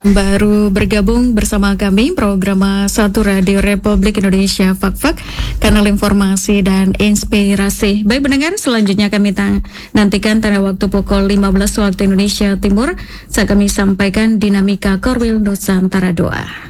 Baru bergabung bersama kami program Satu Radio Republik Indonesia Fak-Fak, kanal informasi dan inspirasi. Baik pendengar, selanjutnya kami nantikan pada waktu pukul 15 waktu Indonesia Timur saat kami sampaikan dinamika Korwil Nusantara 2.